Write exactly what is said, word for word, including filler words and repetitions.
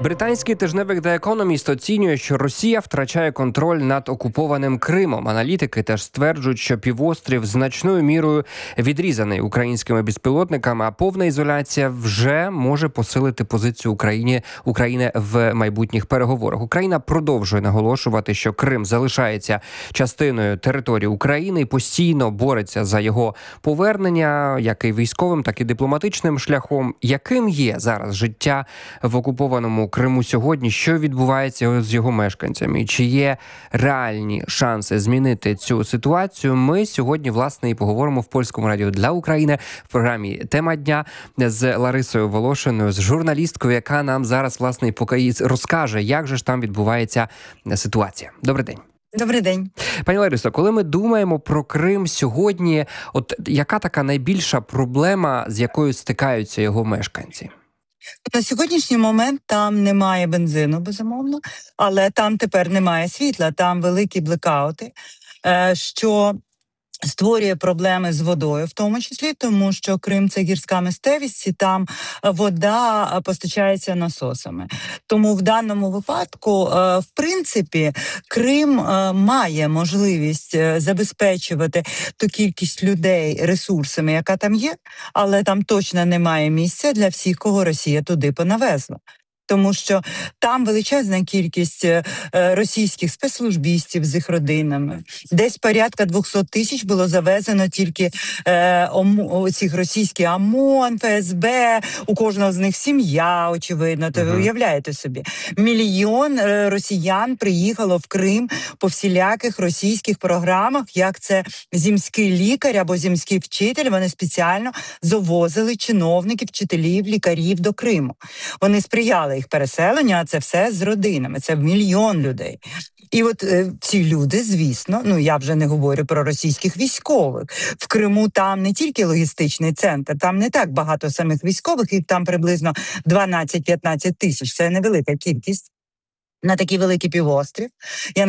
Британський тижневик The Economist оцінює, що Росія втрачає контроль над окупованим Кримом. Аналітики теж стверджують, що півострів значною мірою відрізаний українськими безпілотниками, а повна ізоляція вже може посилити позицію Україні, України в майбутніх переговорах. Україна продовжує наголошувати, що Крим залишається частиною території України і постійно бореться за його повернення, як і військовим, так і дипломатичним шляхом. Яким є зараз життя в окупованому Криму сьогодні, що відбувається з його мешканцями, і чи є реальні шанси змінити цю ситуацію, ми сьогодні, власне, і поговоримо в Польському радіо для України в програмі «Тема дня» з Ларисою Волошиною, з журналісткою, яка нам зараз, власне, і поки розкаже, як же ж там відбувається ситуація. Добрий день. Добрий день. Пані Ларисо, коли ми думаємо про Крим сьогодні, от яка така найбільша проблема, з якою стикаються його мешканці? На сьогоднішній момент там немає бензину, безумовно, але там тепер немає світла, там великі блекаути, що створює проблеми з водою, в тому числі, тому що Крим – це гірська місцевість, і там вода постачається насосами. Тому в даному випадку, в принципі, Крим має можливість забезпечувати ту кількість людей ресурсами, яка там є, але там точно немає місця для всіх, кого Росія туди понавезла. Тому що там величезна кількість російських спецслужбістів з їх родинами. Десь порядка двісті тисяч було завезено тільки е, ом, цих російських ОМОН, ФСБ, у кожного з них сім'я, очевидно. То ви уявляєте собі. Мільйон е, росіян приїхало в Крим по всіляких російських програмах, як це земський лікар або земський вчитель. Вони спеціально завозили чиновників, вчителів, лікарів до Криму. Вони сприяли їх переселення, а це все з родинами, це мільйон людей. І от е, ці люди, звісно, ну я вже не говорю про російських військових. В Криму там не тільки логістичний центр, там не так багато самих військових, їх там приблизно дванадцять-п'ятнадцять тисяч, це невелика кількість на такий великий півострів. Я